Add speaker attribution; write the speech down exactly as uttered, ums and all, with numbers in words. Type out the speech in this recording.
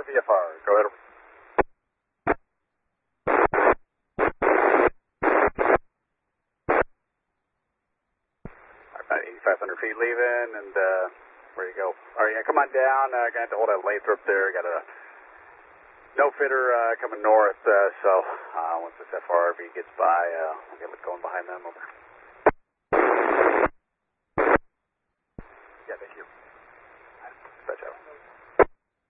Speaker 1: V F R. Go ahead. About eighty-five hundred feet leaving, and uh, where you go? All right, yeah, come on down. Uh, gonna have to hold that Lathrop there. Got a no fitter uh, coming north, uh, so uh, once this F R V gets by, uh, we'll get going behind them over.